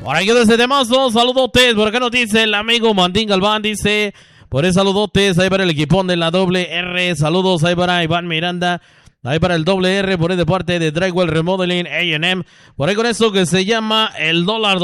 Por ahí quedó ese temazo, saludotes, por acá nos dice el amigo Mandín Galván, dice, por ahí saludotes, ahí para el equipón de la doble R, saludos ahí para Iván Miranda, ahí para el doble R, por ahí de parte de Drywall Remodeling A&M, por ahí con eso que se llama el dólar